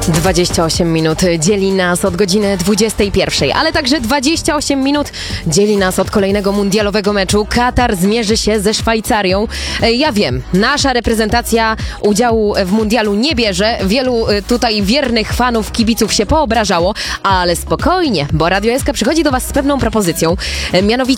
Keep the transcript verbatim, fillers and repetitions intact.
dwadzieścia osiem minut dzieli nas od godziny dwudziestej pierwszej, ale także dwadzieścia osiem minut dzieli nas od kolejnego mundialowego meczu. Katar zmierzy się ze Szwajcarią. Ja wiem, nasza reprezentacja udziału w mundialu nie bierze. Wielu tutaj wiernych fanów, kibiców się poobrażało, ale spokojnie, bo Radio S K przychodzi do Was z pewną propozycją. Mianowicie